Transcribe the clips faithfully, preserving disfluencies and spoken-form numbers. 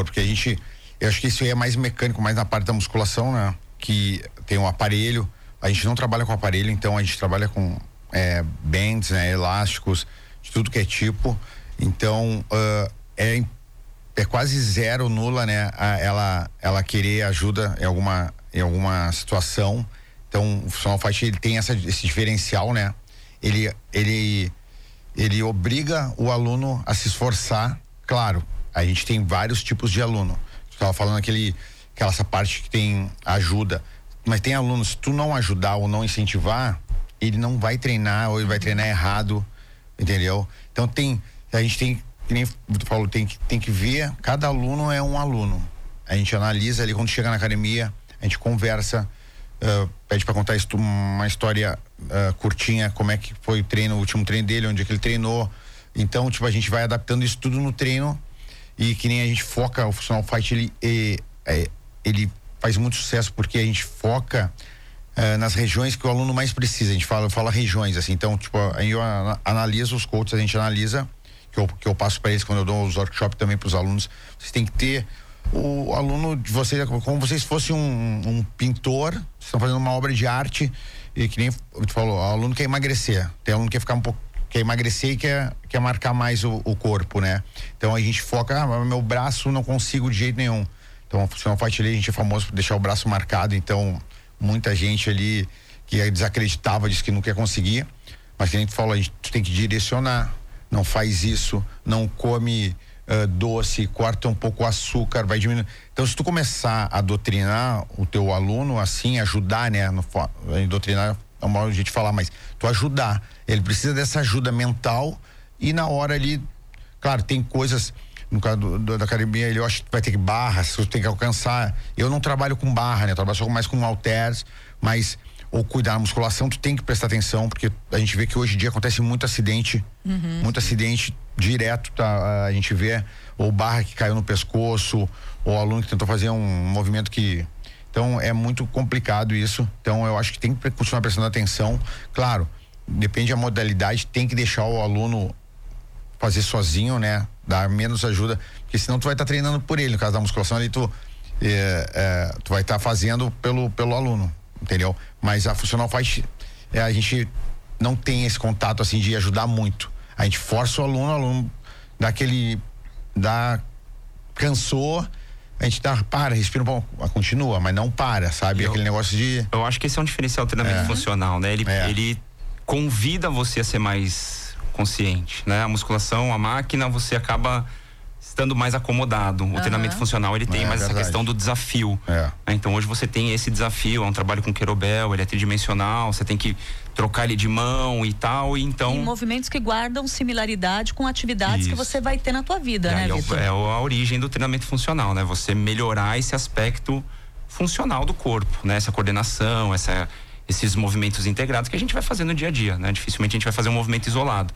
instrutor, porque a gente, eu acho que isso aí é mais mecânico, mais na parte da musculação, né? Que tem um aparelho, a gente não trabalha com aparelho, então a gente trabalha com é, bands, né? Elásticos, de tudo que é tipo, então uh, é, é quase zero, nula, né? A, ela, ela querer ajuda em alguma, em alguma situação, então o Funcional Fight, ele tem essa, esse diferencial, né? Ele, ele, ele obriga o aluno a se esforçar, claro, a gente tem vários tipos de aluno, tu estava falando aquele, aquela essa parte que tem ajuda, mas tem alunos, se tu não ajudar ou não incentivar, ele não vai treinar ou ele vai treinar errado, entendeu? Então tem, a gente tem, que nem tu falou, tem que, tem que ver, cada aluno é um aluno, a gente analisa ali quando chega na academia, a gente conversa, uh, pede para contar uma história uh, curtinha, como é que foi o treino, o último treino dele, onde é que ele treinou, então tipo a gente vai adaptando isso tudo no treino e que nem a gente foca, o Funcional Fight ele, ele, ele faz muito sucesso porque a gente foca Uh, nas regiões que o aluno mais precisa, a gente fala, fala regiões, assim, então, tipo, aí eu analiso os coaches, a gente analisa, que eu, que eu passo para eles quando eu dou os workshops também para os alunos, vocês têm que ter o aluno de vocês, como vocês fossem um, um pintor, vocês estão fazendo uma obra de arte, e que nem tu falou, o aluno quer emagrecer, tem aluno que quer ficar um pouco, quer emagrecer e quer, quer marcar mais o, o corpo, né? Então a gente foca, ah, meu braço não consigo de jeito nenhum, então o Funcional Fight ali, a gente é famoso por deixar o braço marcado, então muita gente ali que desacreditava, disse que não quer conseguir, mas que a gente falou, a gente tem que direcionar, não faz isso, não come uh, doce, corta um pouco o açúcar, vai diminuir. Então se tu começar a doutrinar o teu aluno assim, ajudar, né, no, doutrinar é uma hora de falar, mas tu ajudar, ele precisa dessa ajuda mental e na hora ali, claro, tem coisas, no caso do, do, da academia, ele, eu acho que vai ter que barras, você tem que alcançar. Eu não trabalho com barra, né? Eu trabalho só mais com halteres, mas ou cuidar da musculação, tu tem que prestar atenção, porque a gente vê que hoje em dia acontece muito acidente, uhum. muito acidente direto, tá? A gente vê, ou barra que caiu no pescoço, ou aluno que tentou fazer um movimento que, então é muito complicado isso, então eu acho que tem que continuar prestando atenção, claro, depende da modalidade, tem que deixar o aluno fazer sozinho, né? Dar menos ajuda, porque senão tu vai estar tá treinando por ele, no caso da musculação ali tu é, é, tu vai estar tá fazendo pelo, pelo aluno, entendeu? Mas a Funcional Fight, é, a gente não tem esse contato assim de ajudar muito, a gente força o aluno, o aluno dá aquele, dá, cansou, a gente dá, para, respira um pouco, continua, mas não para, sabe? Eu, aquele negócio de... Eu acho que esse é um diferencial do treinamento é. funcional, né? Ele, é. ele convida você a ser mais consciente, né? A musculação, a máquina, você acaba estando mais acomodado. O uhum. treinamento funcional, ele tem é, mais verdade. essa questão do desafio. É. Então hoje você tem esse desafio, é um trabalho com kettlebell, ele é tridimensional, você tem que trocar ele de mão e tal, e então... E movimentos que guardam similaridade com atividades Isso. que você vai ter na tua vida, e né, é, Vitor? É a origem do treinamento funcional, né? Você melhorar esse aspecto funcional do corpo, né? Essa coordenação, essa... esses movimentos integrados que a gente vai fazer no dia a dia, né? Dificilmente a gente vai fazer um movimento isolado.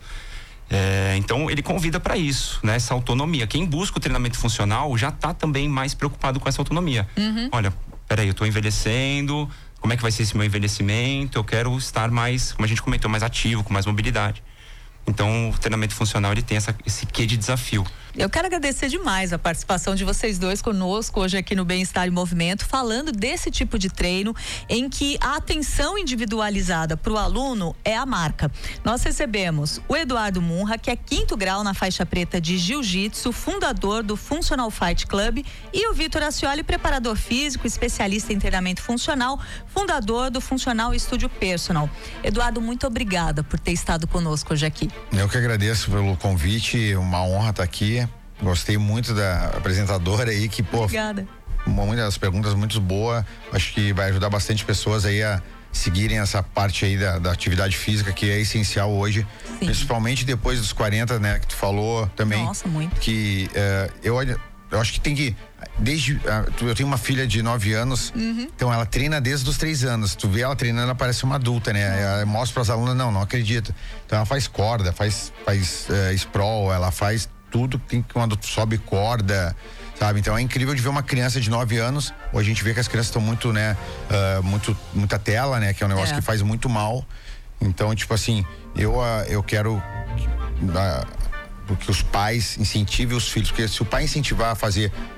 É, então ele convida para isso, né? Essa autonomia. Quem busca o treinamento funcional já está também mais preocupado com essa autonomia. Uhum. Olha, peraí, eu estou envelhecendo, como é que vai ser esse meu envelhecimento? Eu quero estar mais, como a gente comentou, mais ativo, com mais mobilidade. Então o treinamento funcional, ele tem essa, esse quê de desafio. Eu quero agradecer demais a participação de vocês dois conosco hoje aqui no Bem-Estar em Movimento, falando desse tipo de treino em que a atenção individualizada para o aluno é a marca. Nós recebemos o Eduardo Munra, que é quinto grau na faixa preta de Jiu-Jitsu, fundador do Funcional Fight Club, e o Vitor Ascioli, preparador físico, especialista em treinamento funcional, fundador do Funcional Estúdio Personal. Eduardo, muito obrigada por ter estado conosco hoje aqui. Eu que agradeço pelo convite, uma honra estar aqui. Gostei muito da apresentadora aí, que, pô, obrigada. Muitas das perguntas muito boas, acho que vai ajudar bastante pessoas aí a seguirem essa parte aí da, da atividade física, que é essencial hoje, Sim. principalmente depois dos quarenta, né, que tu falou também. Nossa, muito. Que uh, eu, eu acho que tem que, desde, uh, eu tenho uma filha de nove anos, uhum. então ela treina desde os três anos, tu vê ela treinando, ela parece uma adulta, né, uhum. ela mostra para as alunas, não, não acredita, então ela faz corda, faz, faz uh, sprawl, ela faz tudo, tem quando sobe corda, sabe? Então é incrível de ver uma criança de nove anos. Hoje a gente vê que as crianças estão muito, né? Uh, muito, muita tela, né? Que é um negócio é. que faz muito mal. Então, tipo assim, eu, uh, eu quero uh, que os pais incentivem os filhos, porque se o pai incentivar a fazer